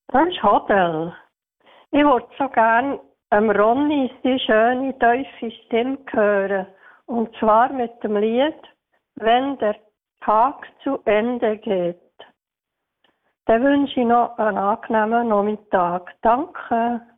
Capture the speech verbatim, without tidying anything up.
Das ist Hodel. Ich würde so gerne ähm, Ronny seine schöne, tiefe Stimme hören. Und zwar mit dem Lied «Wenn der Tag zu Ende geht». Dann wünsche ich noch einen angenehmen Nachmittag. Danke.